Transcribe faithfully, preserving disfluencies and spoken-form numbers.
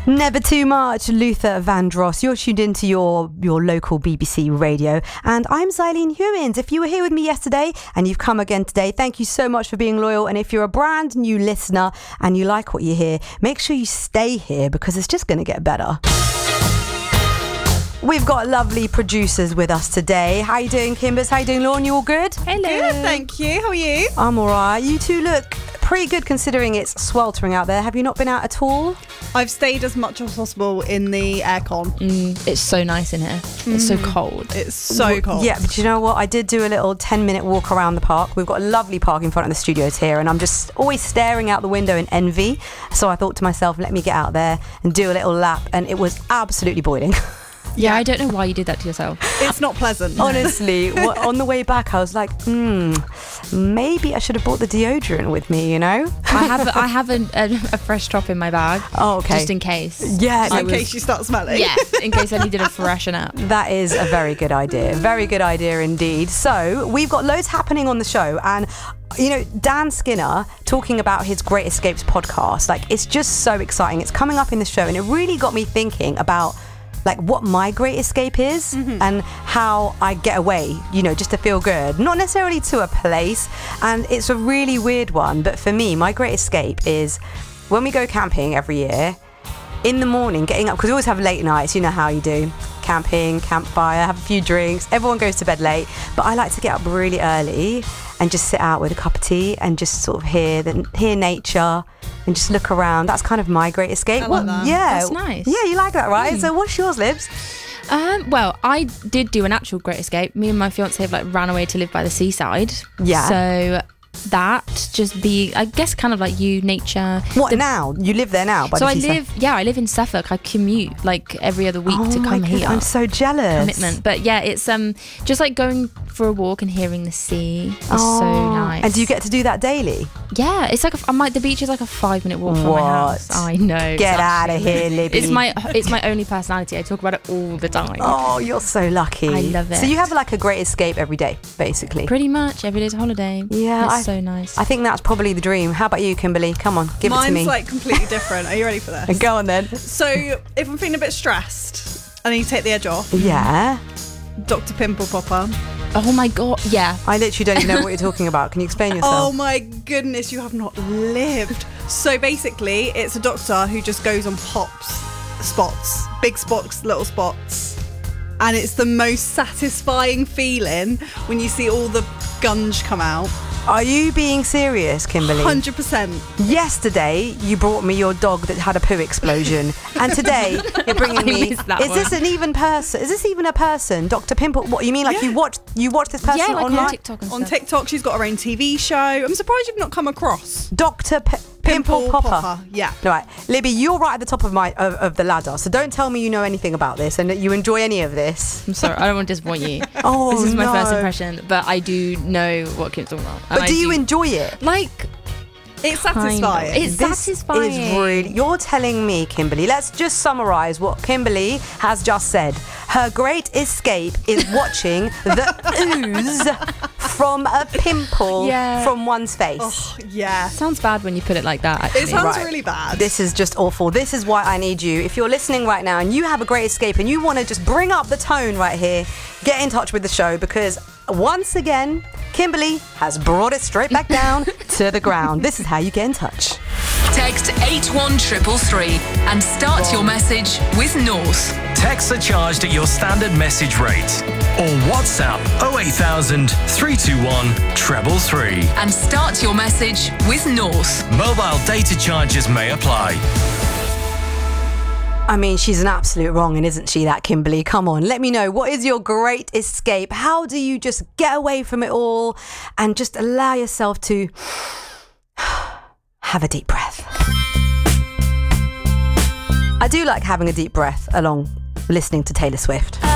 Never too much, Luther Vandross. You're tuned into your, your local B B C radio. And I'm Xylene Hewins. If you were here with me yesterday and you've come again today, thank you so much for being loyal. And if you're a brand new listener and you like what you hear, make sure you stay here because it's just going to get better. We've got lovely producers with us today. How you doing, Kimbers? How you doing, Lauren? You all good? Hello. Good, thank you. How are you? I'm all right. You two look pretty good considering it's sweltering out there. Have you not been out at all? I've stayed as much as possible in the aircon. Mm, it's so nice in here. Mm. It's so cold. It's so cold. Yeah, but you know what? I did do a little ten minute walk around the park. We've got a lovely park in front of the studios here, and I'm just always staring out the window in envy. So I thought to myself, let me get out there and do a little lap, and it was absolutely boiling. Yeah, I don't know why you did that to yourself. It's not pleasant. Honestly, on the way back, I was like, hmm, maybe I should have brought the deodorant with me, you know? I have a, I have a, a, a fresh top in my bag. Oh, okay. Just in case. Yeah. In was, case you start smelling. Yeah, in case I needed to freshen up. That is a very good idea. Very good idea indeed. So, we've got loads happening on the show, and you know, Dan Skinner talking about his Great Escapes podcast, like, it's just so exciting. It's coming up in the show, and it really got me thinking about like what my great escape is, mm-hmm. and how I get away, you know, just to feel good, not necessarily to a place. And it's a really weird one, but for me, my great escape is when we go camping every year in the morning, getting up, because we always have late nights, you know how you do, camping, campfire, have a few drinks, everyone goes to bed late, but I like to get up really early and just sit out with a cup of tea and just sort of hear the, hear nature and just look around. That's kind of my great escape. I like that. Yeah, that's nice. Yeah, you like that, right? Mm. So what's yours, Libs? Um, well, I did do an actual great escape. Me and my fiance have like ran away to live by the seaside. Yeah. So that just be, I guess, kind of like you, nature. What the, now? You live there now? By so the I seaside? live, yeah, I live in Suffolk. I commute like every other week oh to come here. here. I'm so jealous. Commitment, but yeah, it's um just like going for a walk and hearing the sea. It's oh, so nice. And do you get to do that daily? Yeah, it's like a, I'm like the beach is like a five minute walk from what? my house. I know. Get out of here, Libby. It's my it's my only personality. I talk about it all the time. Oh, you're so lucky. I love it. So you have like a great escape every day, basically. Pretty much every day's a holiday. Yeah, it's I, so nice. I think that's probably the dream. How about you, Kimberly? Come on, give Mine's it to me. Mine's like completely different. Are you ready for this? Go on then. So if I'm feeling a bit stressed, I need to take the edge off. Yeah. Doctor Pimple Popper. Oh my god, yeah. I literally don't even know what you're talking about. Can you explain yourself? Oh my goodness, you have not lived. So basically, it's a doctor who just goes on pops, spots, big spots, little spots. And it's the most satisfying feeling when you see all the gunge come out. Are you being serious, Kimberly? one hundred percent. Yesterday, you brought me your dog that had a poo explosion. And today, you're bringing me... missed that Is one. this an even person? Is this even a person? Doctor Pimple... What, you mean like Yeah. you watch you watch this person Yeah, like online? on TikTok and On stuff. TikTok, she's got her own T V show. I'm surprised you've not come across. Doctor P- Pimple, Pimple Popper. Popper, yeah. Right. Libby, you're right at the top of my of, of the ladder, so don't tell me you know anything about this and that you enjoy any of this. I'm sorry, I don't want to disappoint you. Oh, This is my no. first impression, but I do know what Kim's talking about. But do you enjoy it? like It's kind of. satisfying. It's This satisfying. is really... You're telling me, Kimberly, let's just summarise what Kimberly has just said. Her great escape is watching the ooze from a pimple Yeah. from one's face. Oh, yeah. Sounds bad when you put it like that, actually. It sounds Right. really bad. This is just awful. This is why I need you. If you're listening right now and you have a great escape and you want to just bring up the tone right here, get in touch with the show, because once again, Kimberly has brought it straight back down to the ground. This is how you get in touch. Text eight one three three three and start your message with North. Texts are charged at your standard message rate. Or WhatsApp oh eight thousand, three two one, treble three. And start your message with North. Mobile data charges may apply. I mean, she's an absolute wrong'un, isn't she, that Kimberly? Come on, let me know. What is your great escape? How do you just get away from it all and just allow yourself to have a deep breath? I do like having a deep breath along listening to Taylor Swift.